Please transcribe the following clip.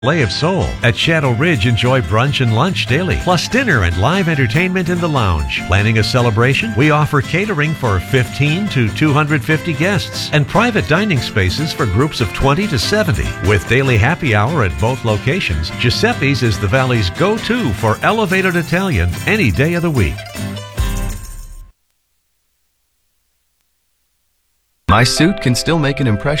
Lay of Soul. At Shadow Ridge, enjoy brunch and lunch daily, plus dinner and live entertainment in the lounge. Planning a celebration? We offer catering for 15 to 250 guests and private dining spaces for groups of 20 to 70. With daily happy hour at both locations, Giuseppe's is the Valley's go-to for elevated Italian any day of the week. My suit can still make an impression.